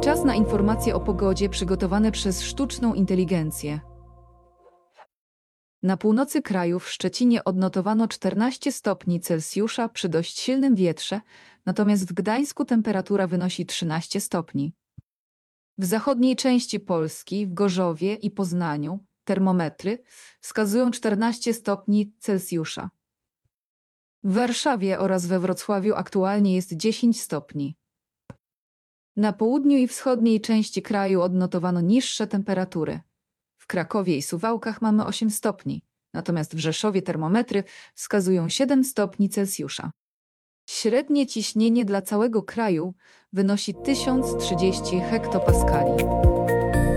Czas na informacje o pogodzie przygotowane przez sztuczną inteligencję. Na północy kraju w Szczecinie odnotowano 14 stopni Celsjusza przy dość silnym wietrze, natomiast w Gdańsku temperatura wynosi 13 stopni. W zachodniej części Polski, w Gorzowie i Poznaniu, termometry wskazują 14 stopni Celsjusza. W Warszawie oraz we Wrocławiu aktualnie jest 10 stopni. Na południu i wschodniej części kraju odnotowano niższe temperatury. W Krakowie i Suwałkach mamy 8 stopni, natomiast w Rzeszowie termometry wskazują 7 stopni Celsjusza. Średnie ciśnienie dla całego kraju wynosi 1030 hektopaskali.